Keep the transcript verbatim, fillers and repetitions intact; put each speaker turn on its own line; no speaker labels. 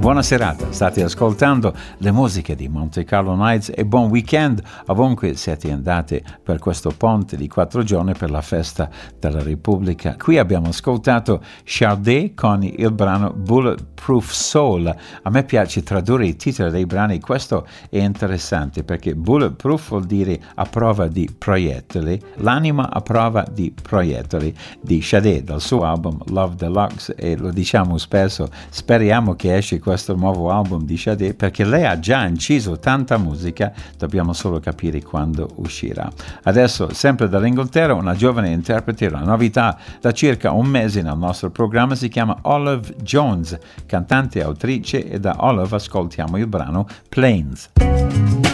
buona serata. State ascoltando le musiche di Monte Carlo Nights e buon weekend ovunque siete andati per questo ponte di quattro giorni per la festa della Repubblica. Qui abbiamo ascoltato Sade con il brano Bulletproof Soul. A me piace tradurre i titoli dei brani, questo è interessante perché bulletproof vuol dire a prova di proiettili, l'anima a prova di proiettili di Sade dal suo album Love Deluxe, e lo diciamo spesso, speriamo che esce questo nuovo album di Sade perché lei ha già inciso tanta musica, dobbiamo solo capire quando uscirà. Adesso sempre dall'Inghilterra una giovane interprete, una novità da circa un mese nel nostro programma, si chiama Olive Jones, cantante e autrice, e da Olive ascoltiamo il brano Planes.